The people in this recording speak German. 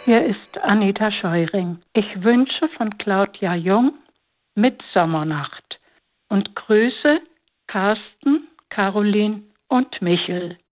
Hier ist Anita Scheuring. Ich wünsche von Claudia Jung Mitsommernacht und grüße Carsten, Caroline und Michel.